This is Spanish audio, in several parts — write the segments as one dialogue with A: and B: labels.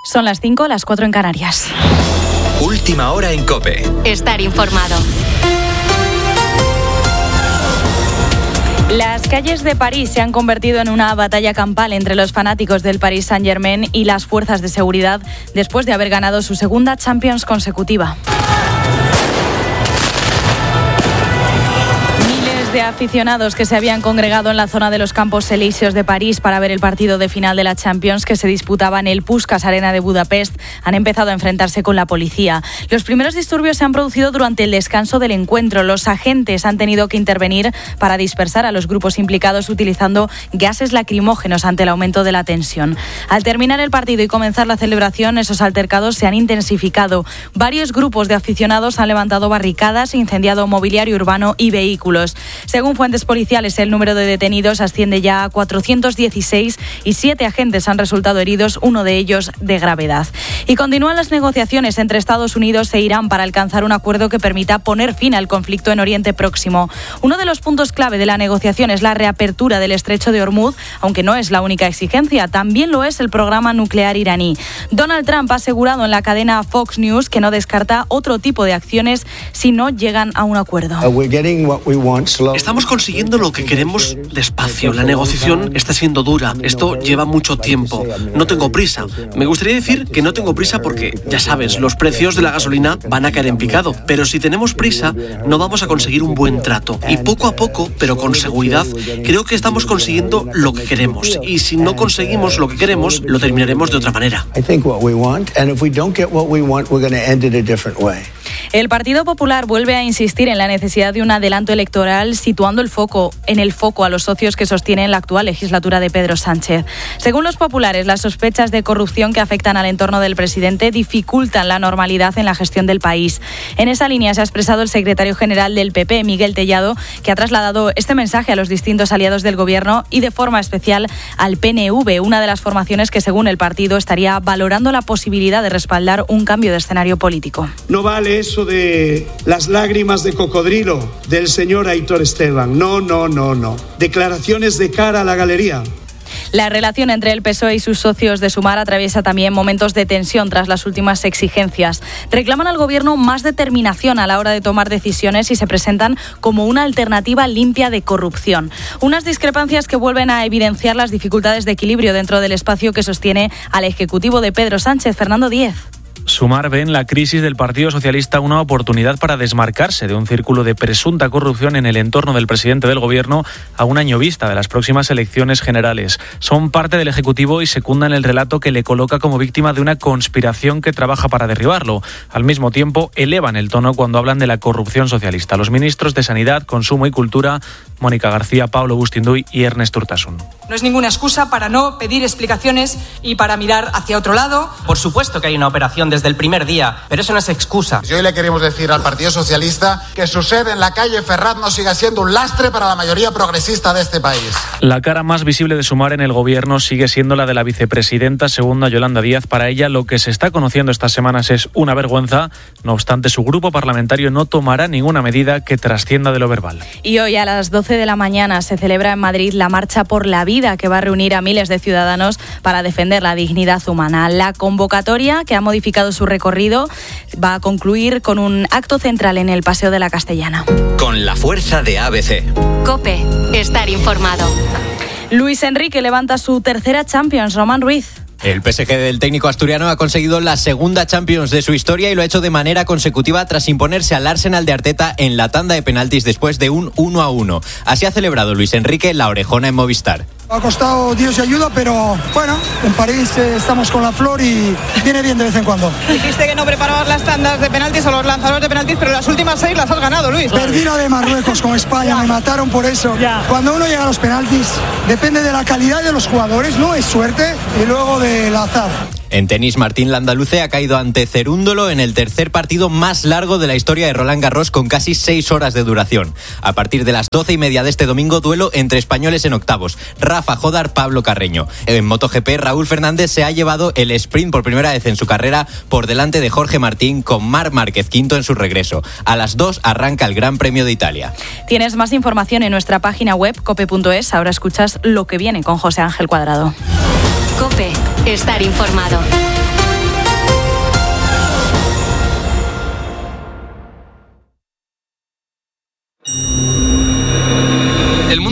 A: Son las 5, las 4 en Canarias.
B: Última hora en COPE.
C: Estar informado.
A: Las calles de París se han convertido en una batalla campal entre los fanáticos del Paris Saint-Germain y las fuerzas de seguridad después de haber ganado su segunda Champions consecutiva. De aficionados que se habían congregado en la zona de los Campos Elíseos de París para ver el partido de final de la Champions que se disputaba en el Puskás Arena de Budapest han empezado a enfrentarse con la policía. Los primeros disturbios se han producido durante el descanso del encuentro. Los agentes han tenido que intervenir para dispersar a los grupos implicados utilizando gases lacrimógenos ante el aumento de la tensión. Al terminar el partido y comenzar la celebración, esos altercados se han intensificado. Varios grupos de aficionados han levantado barricadas, incendiado mobiliario urbano y vehículos. Según fuentes policiales, el número de detenidos asciende ya a 416 y 7 agentes han resultado heridos, uno de ellos de gravedad. Y continúan las negociaciones entre Estados Unidos e Irán para alcanzar un acuerdo que permita poner fin al conflicto en Oriente Próximo. Uno de los puntos clave de la negociación es la reapertura del estrecho de Hormuz, aunque no es la única exigencia, también lo es el programa nuclear iraní. Donald Trump ha asegurado en la cadena Fox News que no descarta otro tipo de acciones si no llegan a un acuerdo.
D: Estamos consiguiendo lo que queremos despacio. La negociación está siendo dura. Esto lleva mucho tiempo. No tengo prisa. Me gustaría decir que no tengo prisa porque, ya sabes, los precios de la gasolina van a caer en picado. Pero si tenemos prisa, no vamos a conseguir un buen trato. Y poco a poco, pero con seguridad, creo que estamos consiguiendo lo que queremos. Y si no conseguimos lo que queremos, lo terminaremos de otra manera.
A: El Partido Popular vuelve a insistir en la necesidad de un adelanto electoral, situando el foco a los socios que sostienen la actual legislatura de Pedro Sánchez. Según los populares, las sospechas de corrupción que afectan al entorno del presidente dificultan la normalidad en la gestión del país. En esa línea se ha expresado el secretario general del PP, Miguel Tellado, que ha trasladado este mensaje a los distintos aliados del gobierno y de forma especial al PNV, una de las formaciones que, según el partido, estaría valorando la posibilidad de respaldar un cambio de escenario político.
E: No vale eso de las lágrimas de cocodrilo del señor Aitor Esteban. No. Declaraciones de cara a la galería.
A: La relación entre el PSOE y sus socios de Sumar atraviesa también momentos de tensión tras las últimas exigencias. Reclaman al gobierno más determinación a la hora de tomar decisiones y se presentan como una alternativa limpia de corrupción. Unas discrepancias que vuelven a evidenciar las dificultades de equilibrio dentro del espacio que sostiene al Ejecutivo de Pedro Sánchez. Fernando Díez.
F: Sumar ve en la crisis del Partido Socialista una oportunidad para desmarcarse de un círculo de presunta corrupción en el entorno del presidente del Gobierno a un año vista de las próximas elecciones generales. Son parte del Ejecutivo y secundan el relato que le coloca como víctima de una conspiración que trabaja para derribarlo. Al mismo tiempo, elevan el tono cuando hablan de la corrupción socialista. Los ministros de Sanidad, Consumo y Cultura, Mónica García, Pablo Bustinduy y Ernest Urtasun.
G: No es ninguna excusa para no pedir explicaciones y para mirar hacia otro lado.
H: Por supuesto que hay una operación desde el primer día, pero eso no es excusa.
I: Hoy le queremos decir al Partido Socialista que su sede en la calle Ferraz no siga siendo un lastre para la mayoría progresista de este país.
F: La cara más visible de Sumar en el Gobierno sigue siendo la de la vicepresidenta segunda Yolanda Díaz. Para ella, lo que se está conociendo estas semanas es una vergüenza. No obstante, su grupo parlamentario no tomará ninguna medida que trascienda de lo verbal.
A: Y hoy a las 12 de la mañana se celebra en Madrid la Marcha por la Vida, que va a reunir a miles de ciudadanos para defender la dignidad humana. La convocatoria, que ha modificado su recorrido, va a concluir con un acto central en el Paseo de la Castellana.
B: Con la fuerza de ABC.
C: COPE. Estar informado.
A: Luis Enrique levanta su tercera Champions. Román Ruiz.
J: El PSG del técnico asturiano ha conseguido la segunda Champions de su historia y lo ha hecho de manera consecutiva tras imponerse al Arsenal de Arteta en la tanda de penaltis después de un 1-1. Así ha celebrado Luis Enrique la orejona en Movistar.
K: Ha costado Dios y ayuda, pero bueno, en París estamos con la flor y viene bien de vez en cuando.
G: Dijiste que no preparabas las tandas de penaltis o los lanzadores de penaltis, pero las últimas 6 las has ganado, Luis.
K: Perdí la de Marruecos con España, me mataron por eso. Cuando uno llega a los penaltis, depende de la calidad de los jugadores, no es suerte, y luego del azar.
J: En tenis, Martín Landaluce ha caído ante Cerúndolo en el tercer partido más largo de la historia de Roland Garros, con casi 6 horas de duración. A partir de las 12:30 de este domingo, duelo entre españoles en octavos: Rafa Jodar, Pablo Carreño. En MotoGP, Raúl Fernández se ha llevado el sprint por primera vez en su carrera por delante de Jorge Martín, con Marc Márquez quinto en su regreso. A las 2 arranca el Gran Premio de Italia.
A: Tienes más información en nuestra página web cope.es. Ahora escuchas lo que viene con José Ángel Cuadrado.
C: COPE. Estar informado.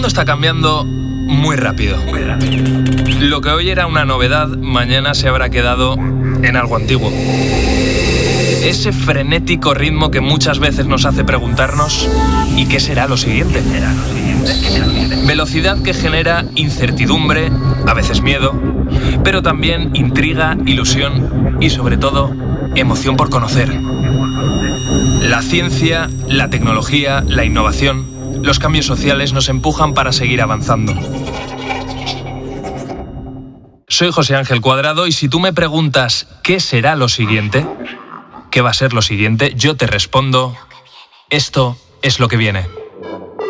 L: mundo está cambiando muy rápido. Lo que hoy era una novedad, mañana se habrá quedado en algo antiguo. Ese frenético ritmo que muchas veces nos hace preguntarnos ¿y qué será lo siguiente? Velocidad que genera incertidumbre, a veces miedo, pero también intriga, ilusión y sobre todo emoción por conocer. La ciencia, la tecnología, la innovación, los cambios sociales nos empujan para seguir avanzando. Soy José Ángel Cuadrado y si tú me preguntas ¿qué será lo siguiente? ¿Qué va a ser lo siguiente? Yo te respondo, esto es lo que viene.